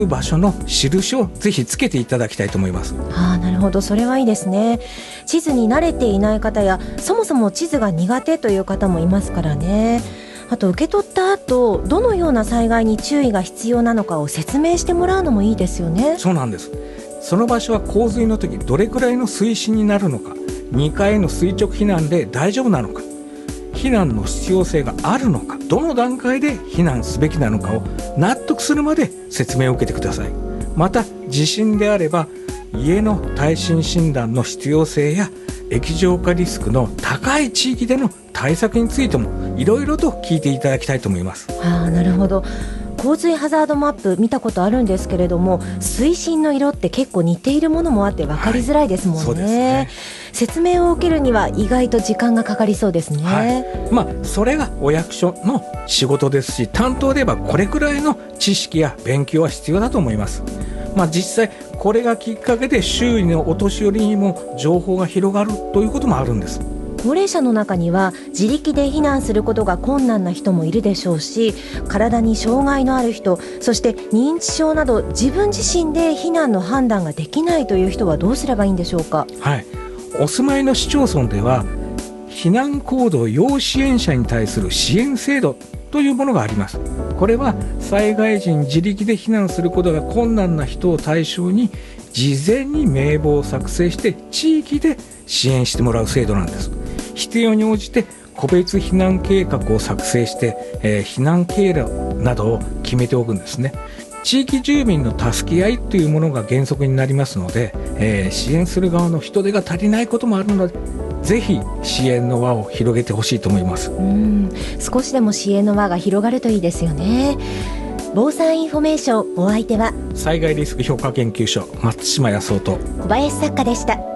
場所の印をぜひつけていただきたいと思います。 なるほど、それはいいですね。地図に慣れていない方やそもそも地図が苦手という方もいますからね。あと受け取った後、どのような災害に注意が必要なのかを説明してもらうのもいいですよね。 そうなんです。その場所は洪水の時どれくらいの水深になるのか、2階の垂直避難で大丈夫なのか、避難の必要性があるのか、どの段階で避難すべきなのかを納得するまで説明を受けてください。また地震であれば家の耐震診断の必要性や液状化リスクの高い地域での対策についてもいろいろと聞いていただきたいと思います。 なるほど。洪水ハザードマップ見たことあるんですけれども、水深の色って結構似ているものもあって分かりづらいですもんね。 そうですね。 説明を受けるには意外と時間がかかりそうですね。 それがお役所の仕事ですし、担当で言えばこれくらいの知識や勉強は必要だと思います。実際これがきっかけで周囲のお年寄りにも情報が広がるということもあるんです。 高齢者の中には自力で避難することが困難な人もいるでしょうし、体に障害のある人、そして認知症など自分自身で避難の判断ができないという人はどうすればいいんでしょうか。 お住まいの市町村では避難行動要支援者に対する支援制度というものがあります。これは災害時に自力で避難することが困難な人を対象に事前に名簿を作成して地域で支援してもらう制度なんです。必要に応じて個別避難計画を作成して、避難経路などを決めておくんですね。地域住民の助け合いというものが原則になりますので、支援する側の人手が足りないこともあるので、ぜひ支援の輪を広げてほしいと思います。 少しでも支援の輪が広がるといいですよね。防災インフォメーション、お相手は災害リスク評価研究所松島康夫と小林作家でした。